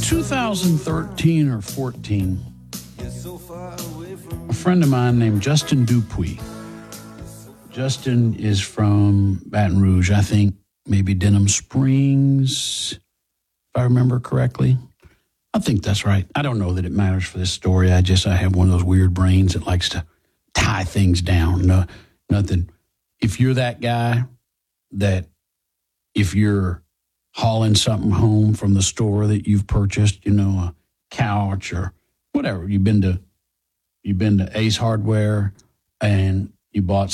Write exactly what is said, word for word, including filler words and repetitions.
two thousand thirteen or fourteen, a friend of mine named Justin Dupuis. Justin is from Baton Rouge, I think, maybe Denham Springs, if I remember correctly. I think that's right. I don't know that it matters for this story. I just, I have one of those weird brains that likes to tie things down. No, nothing. If you're that guy that if you're hauling something home from the store that you've purchased, you know, a couch or whatever, you've been to, you've been to Ace Hardware and you bought